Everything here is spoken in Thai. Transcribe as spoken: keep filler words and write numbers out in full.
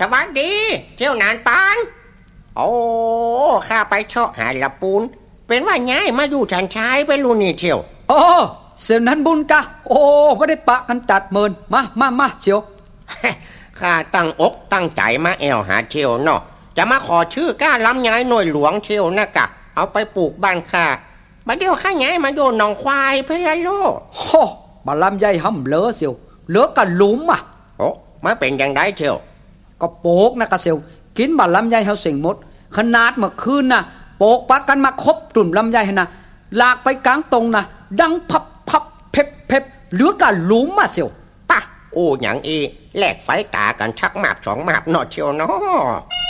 วัสดีเที่ยวนานปานโอ้ข้าไปเชาะหาละปูนเป็นว่าง่ายมาอยู่ฉันชายไปรู้นี่เที่ยวโอ้เสียวนั้นบุญกะโอ้ไม่ได้ปะกันจัดเมินมามามาเชียวข้าตั้งอกตั้งใจมาแอวหาเที่ยวเนาะจะมาขอชื่อก้าล้ำย้ายหน่วยหลวงเที่ยวนะกะเอาไปปลูกบ้านข้าบัดเดียวข้าย้ายมาโดนหนองควายเพื่อโลโอ้บาลำใหญ่ห่ำเหลือเสียวเหลือกันหลุมอ่ะโอ้มาเป็นอย่างไรเที่ยวก็โปกนะกะเสียวกินบาลำใหญ่เฮาเสียงหมดขนาดเมื่อคืนน่ะโปกปักกันมาครบตุ่มลำใหญ่นะลากไปกลางตรงนะดังพับพับเพ็บเพ็บเหลือกันหลุมมาเสียวป่ะโอ้อย่างอีแลกไฟตากันชักมาบสองมาบนอเที่ยวเนาะ